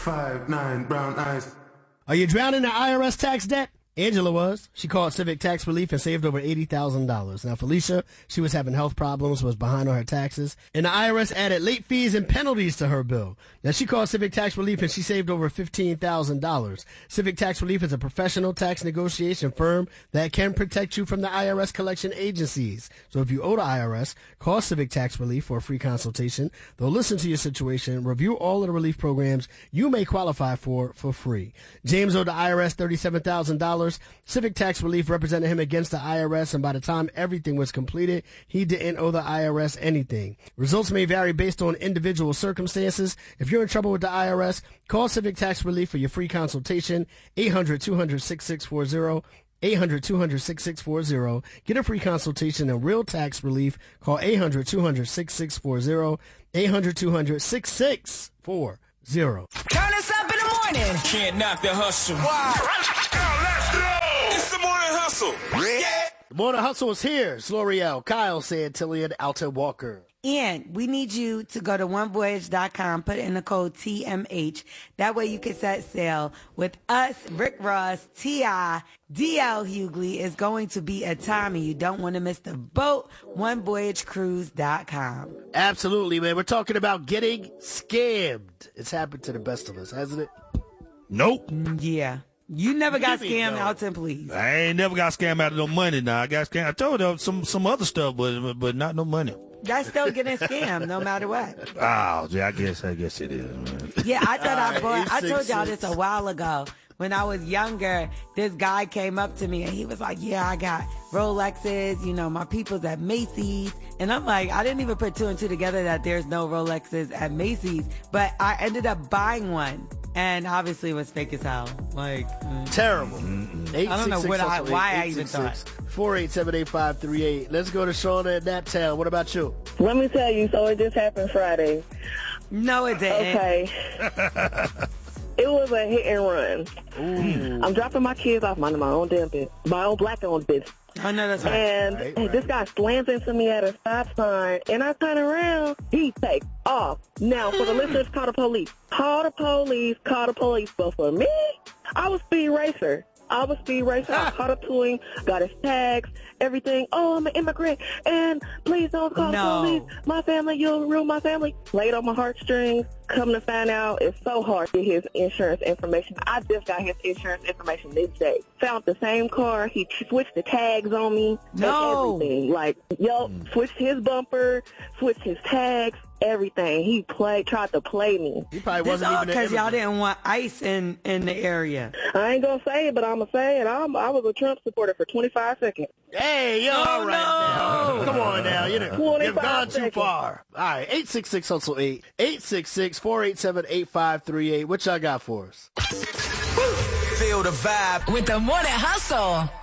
5'9" brown eyes. Are you drowning in IRS tax debt? Angela was. She called Civic Tax Relief and saved over $80,000. Now, Felicia, she was having health problems, was behind on her taxes, and the IRS added late fees and penalties to her bill. Now, she called Civic Tax Relief and she saved over $15,000. Civic Tax Relief is a professional tax negotiation firm that can protect you from the IRS collection agencies. So if you owe the IRS, call Civic Tax Relief for a free consultation. They'll listen to your situation, review all of the relief programs you may qualify for free. James owed the IRS $37,000. Civic Tax Relief represented him against the IRS, and by the time everything was completed, he didn't owe the IRS anything. Results may vary based on individual circumstances. If you're in trouble with the IRS, call Civic Tax Relief for your free consultation, 800-200-6640. 800-200-6640. Get a free consultation and real tax relief. Call 800-200-6640. 800-200-6640. Turn us up in the morning. Can't knock the hustle. Wow. Let's go. It's the morning hustle. Yeah. The morning hustle is here. It's L'Oreal, Kyle Santillion, Alton Walker. And we need you to go to onevoyage.com, put in the code TMH. That way you can set sail with us, Rick Ross, T.I., D.L. Hughley. Is going to be a time and you don't want to miss the boat. onevoyagecruise.com. Absolutely, man. We're talking about getting scammed. It's happened to the best of us, hasn't it? Nope. Yeah. You never got scammed, Alton, please. I ain't never got scammed out of no money now. I got scammed. I told you some other stuff, but not no money. That's still getting scammed no matter what. Oh, yeah, I guess it is, man. Yeah, I told y'all this a while ago. When I was younger, this guy came up to me and he was like, yeah, I got Rolexes, my people's at Macy's. And I'm like, I didn't even put two and two together that there's no Rolexes at Macy's. But I ended up buying one. And obviously it was fake as hell. Like, terrible. I don't know why I even thought. 487-8538. Let's go to Shauna in that town. What about you? Let me tell you, so it just happened Friday. No, it didn't. Okay. It was a hit and run. Ooh. I'm dropping my kids off, minding my own damn business. My own black-owned business. I know that's right. And right. This guy slams into me at a stop sign, and I turn around. He takes off. Now, for the listeners, call the police. Call the police. Call the police. But for me, I was speed racer. I caught up to him, got his tags, everything. Oh, I'm an immigrant, and please don't call the police. My family, you'll ruin my family. Laid on my heartstrings. Come to find out, it's so hard to get his insurance information. I just got his insurance information this day. Found the same car. He switched the tags on me. No. Everything. Switched his bumper, switched his tags. Everything. He tried to play me. He probably wasn't even because y'all didn't want ICE in the area. I ain't gonna say it, but I'm gonna say it. I was a Trump supporter for 25 seconds. Hey, you're all right now. Come on now. You've gone too far. All right, 866-HUSTLE-8, 866-487-8538. What y'all got for us? Feel the vibe with the morning hustle.